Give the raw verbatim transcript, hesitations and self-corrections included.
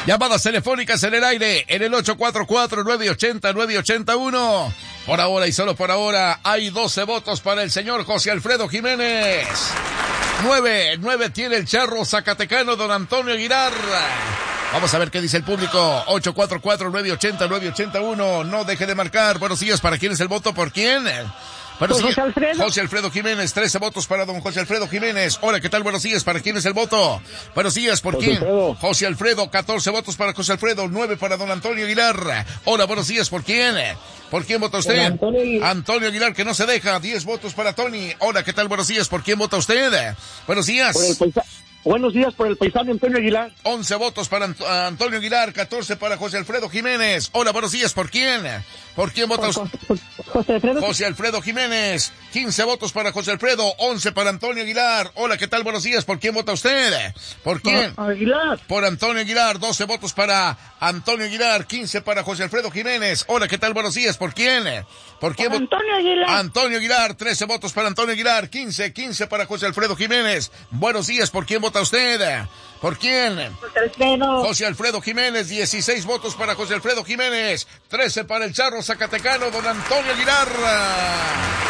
Llamadas telefónicas en el aire en el ocho cuatro cuatro, nueve ocho cero, nueve ocho uno. Por ahora y solo por ahora hay doce votos para el señor José Alfredo Jiménez. Nueve, nueve tiene el charro zacatecano don Antonio Aguilar. Vamos a ver qué dice el público. ocho cuatro cuatro, nueve ocho cero, nueve ocho uno. No deje de marcar. Buenos días. ¿Para quién es el voto? ¿Por quién? Buenos días. José Alfredo. José Alfredo Jiménez. trece votos para don José Alfredo Jiménez. Hola, ¿qué tal? Buenos días. ¿Para quién es el voto? Buenos días. ¿Por José quién? Alfredo. José Alfredo. catorce votos para José Alfredo. nueve para don Antonio Aguilar. Hola, buenos días. ¿Por quién? ¿Por quién vota usted? Antonio Aguilar. Antonio Aguilar, que no se deja. diez votos para Tony. Hola, ¿qué tal? Buenos días. ¿Por quién vota usted? Buenos días. Por el paisa... Buenos días por el paisano Antonio Aguilar. once votos para Ant- Antonio Aguilar, catorce para José Alfredo Jiménez. Hola, buenos días. ¿Por quién? ¿Por quién vota usted? José Alfredo. José Alfredo Jiménez. quince votos para José Alfredo, once para Antonio Aguilar. Hola, ¿qué tal? Buenos días. ¿Por quién vota usted? ¿Por quién? Aguilar. Por Antonio Aguilar. doce votos para Antonio Aguilar, quince para José Alfredo Jiménez. Hola, ¿qué tal? Buenos días. ¿Por quién? ¿Por quién? Por Antonio Aguilar. Antonio Aguilar. trece votos para Antonio Aguilar, quince, quince para José Alfredo Jiménez. Buenos días. ¿Por quién vota usted? ¿Por quién? José Alfredo. José Alfredo Jiménez. dieciséis votos para José Alfredo Jiménez. trece para el charro zacatecano don Antonio Aguilar.